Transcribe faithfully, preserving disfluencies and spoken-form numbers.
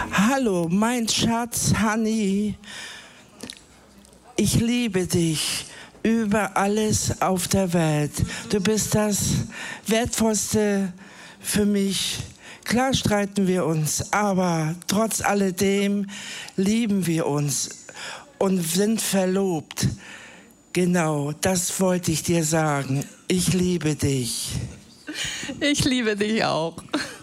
Hallo, mein Schatz, Honey. Ich liebe dich über alles auf der Welt. Du bist das Wertvollste für mich. Klar streiten wir uns, aber trotz alledem lieben wir uns und sind verlobt. Genau, das wollte ich dir sagen. Ich liebe dich. Ich liebe dich auch.